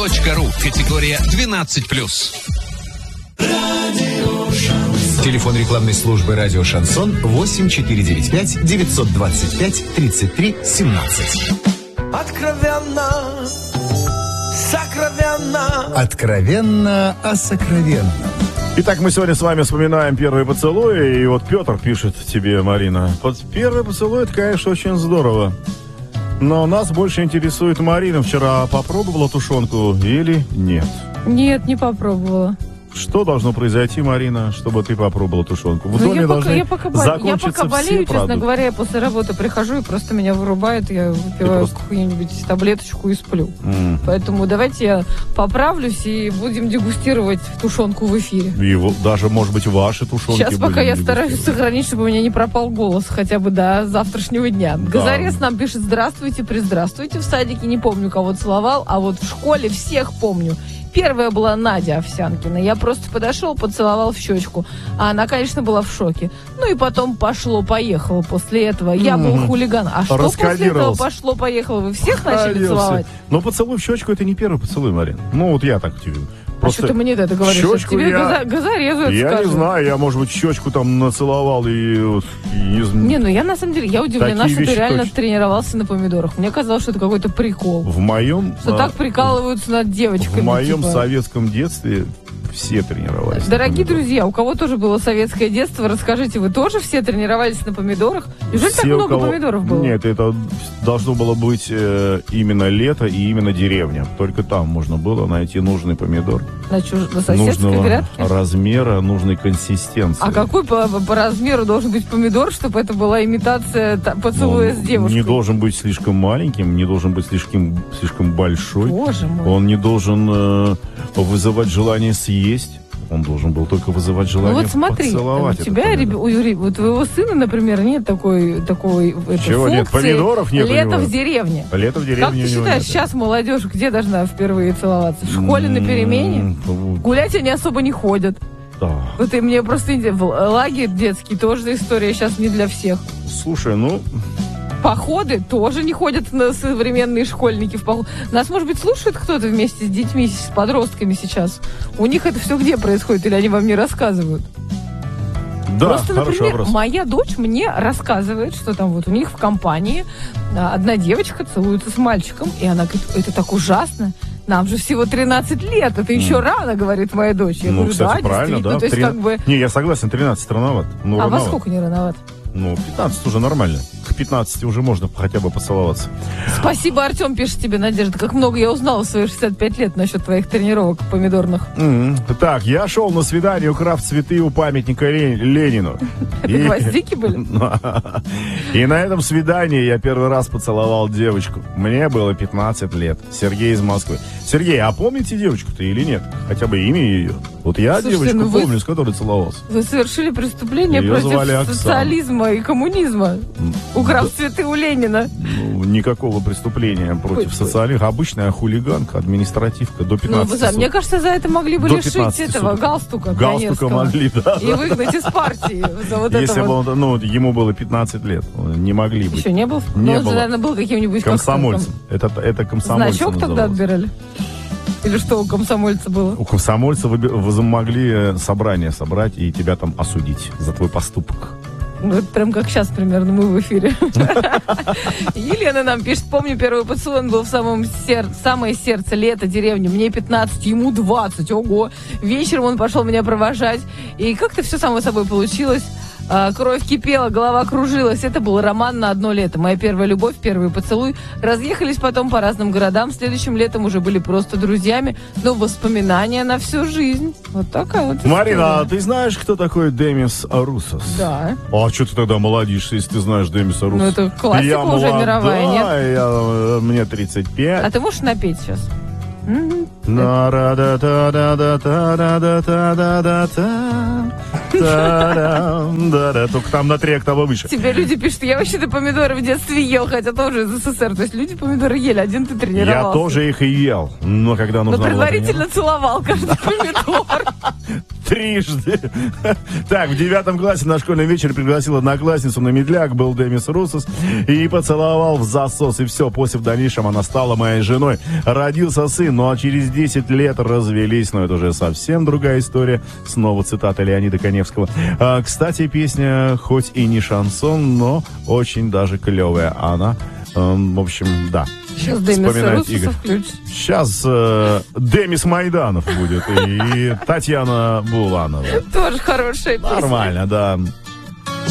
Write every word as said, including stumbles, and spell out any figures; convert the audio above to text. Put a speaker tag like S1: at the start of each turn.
S1: точка ру. Категория двенадцать плюс.
S2: Телефон рекламной службы «Радио Шансон» восемь четыре девять пять девятьсот двадцать пять тридцать три семнадцать.
S3: Откровенно, сокровенно.
S2: Откровенно о сокровенном.
S4: Итак, мы сегодня с вами вспоминаем первые поцелуи. И вот Петр пишет тебе, Марина. Первый поцелуй, это, конечно, очень здорово. Но нас больше интересует, Марина вчера попробовала тушенку или нет?
S5: Нет, не попробовала.
S4: Что должно произойти, Марина, чтобы ты попробовала тушенку? В
S5: ну,
S4: доме
S5: я
S4: должны
S5: пока, я пока,
S4: закончиться
S5: я пока болею,
S4: все
S5: честно
S4: продукты.
S5: говоря, я после работы прихожу и просто меня вырубает, я выпиваю просто... какую-нибудь таблеточку и сплю. Mm. Поэтому давайте я поправлюсь и будем дегустировать тушенку в эфире.
S4: И вот, даже, может быть, ваши тушенки.
S5: Сейчас пока я стараюсь сохранить, чтобы у меня не пропал голос хотя бы до завтрашнего дня. Да. Газарес нам пишет: здравствуйте, приздравствуйте. В садике не помню, кого целовал, а вот в школе всех помню. Первая была Надя Овсянкина. Я просто подошел, поцеловал в щечку. А она, конечно, была в шоке. Ну и потом пошло-поехало после этого. Я mm-hmm. был хулиган. А что после этого пошло-поехало? Вы всех начали целовать?
S4: Но поцелуй в щечку — это не первый поцелуй, Марин. Ну вот я так тебе...
S5: Просто а что ты мне это говоришь?
S4: Щечку
S5: тебе
S4: я...
S5: газорезу это
S4: Я
S5: скажу.
S4: не знаю, я, может быть, щечку там нацеловал и... Вот, и не...
S5: не, ну я на самом деле, я удивлена,
S4: такие
S5: что ты реально
S4: точно.
S5: тренировался на помидорах. Мне казалось, что это какой-то прикол.
S4: В моем...
S5: Что а... так прикалываются над девочками.
S4: В моем
S5: типа...
S4: советском детстве все тренировались.
S5: Дорогие друзья, у кого тоже было советское детство, расскажите, вы тоже все тренировались на помидорах? Неужели
S4: все,
S5: так много
S4: кого...
S5: помидоров было?
S4: Нет, это должно было быть э, именно лето и именно деревня. Только там можно было найти нужный помидор.
S5: На, чуж... на соседской
S4: нужного
S5: грядке?
S4: размера, нужной консистенции.
S5: А какой по, по размеру должен быть помидор, чтобы это была имитация та, поцелуя
S4: Он
S5: с девушкой?
S4: Не должен быть слишком маленьким, не должен быть слишком, слишком большой.
S5: Боже мой.
S4: Он не должен э, вызывать желание съесть. Он должен был только вызывать желание
S5: ну вот смотри,
S4: поцеловать.
S5: У тебя, реб... у, у твоего сына, например, нет такой, такой
S4: Чего
S5: функции.
S4: Нет? Помидоров нет.
S5: Лето в деревне.
S4: Лето в деревне.
S5: Как ты считаешь,
S4: нет.
S5: сейчас молодежь где должна впервые целоваться? В школе на перемене? Гулять они особо не ходят.
S4: Да.
S5: Вот и мне просто в лагерь детский тоже история сейчас не для всех.
S4: Слушай, ну...
S5: Походы тоже не ходят на современные школьники в поход. Нас, может быть, слушает кто-то вместе с детьми, с подростками сейчас. У них это все где происходит, или они вам не рассказывают?
S4: Да,
S5: просто, например,
S4: вопрос.
S5: Моя дочь мне рассказывает, что там вот у них в компании одна девочка целуется с мальчиком, и она говорит: это так ужасно. Нам же всего тринадцать лет, это еще mm. рано, говорит моя дочь. Я
S4: ну,
S5: говорю,
S4: кстати,
S5: да,
S4: правильно, да.
S5: То есть,
S4: Три...
S5: как бы...
S4: Не, я согласен, тринадцать рановат. Ну,
S5: а
S4: рановат.
S5: во сколько не рановат?
S4: Ну, пятнадцать уже нормально. К пятнадцати уже можно хотя бы поцеловаться.
S5: Спасибо, Артем, пишет тебе, Надежда. Как много я узнала в свои шестьдесят пять лет насчет твоих тренировок помидорных.
S4: Mm-hmm. Так, я шел на свидание, украв цветы у памятника Ленину.
S5: Это гвоздики были?
S4: И на этом свидании я первый раз поцеловал девочку. Мне было пятнадцать лет. Сергей из Москвы. Сергей, а помните девочку-то или нет? Хотя бы имя ее. Вот я
S5: Слушайте,
S4: девочку
S5: ну вы,
S4: помню, с которой целовался.
S5: Вы совершили преступление
S4: Ее
S5: против социализма и коммунизма, украв да. цветы у Ленина.
S4: Ну, никакого преступления против Ой, социализма. Обычная хулиганка, административка до пятнадцати.
S5: Ну, мне кажется, за это могли бы лишить этого суток. галстука
S4: Галстука могли, да.
S5: И выгнать из партии. За вот
S4: Если
S5: это
S4: бы
S5: вот.
S4: он, ну, ему было пятнадцать лет, не могли быть.
S5: Еще не был?
S4: Не
S5: Но он
S4: было.
S5: же, наверное, был каким-нибудь
S4: комсомольцем. Это, это комсомольцем
S5: Значок
S4: называлось.
S5: Тогда отбирали? Или что у комсомольца было?
S4: У комсомольца вы, вы могли собрание собрать и тебя там осудить за твой поступок.
S5: Ну, это прям как сейчас примерно мы в эфире. Елена нам пишет: помню, первый поцелуй, он был в самом сер... самое сердце лета деревни. Мне пятнадцать, ему двадцать. Ого! Вечером он пошел меня провожать. И как-то все само собой получилось. А, кровь кипела, голова кружилась. Это был роман на одно лето. Моя первая любовь, первый поцелуй. Разъехались потом по разным городам. Следующим летом уже были просто друзьями. Но воспоминания на всю жизнь. Вот такая вот история.
S4: Марина, а ты знаешь, кто такой Демис Русос?
S5: Да.
S4: А что ты тогда молодишь, если ты знаешь Демиса Русоса?
S5: Ну, это классика
S4: я
S5: уже
S4: молода,
S5: мировая, нет?
S4: Я, мне тридцать пять.
S5: А ты можешь напеть сейчас?
S4: Да-да, только там на три октавы выше.
S5: Тебе люди пишут, я вообще-то помидоры в детстве ел, хотя тоже из СССР. То есть люди помидоры ели, один ты тренировался.
S4: Я тоже их и ел, но когда нужно
S5: Но
S4: было
S5: предварительно целовал каждый помидор.
S4: трижды. Так, в девятом классе на школьном вечере пригласил одноклассницу на медляк, был Демис Руссос, и поцеловал в засос. И все, после в дальнейшем она стала моей женой. Родился сын, ну а через десять лет развелись. Но это уже совсем другая история. Снова цитата Леонида Каневского. А, кстати, песня хоть и не шансон, но очень даже клевая. Она, эм, в общем, да.
S5: Сейчас Демис Руссоса включит.
S4: Сейчас э, Демис Майданов будет и Татьяна Буланова.
S5: Тоже хорошая песня.
S4: Нормально, да.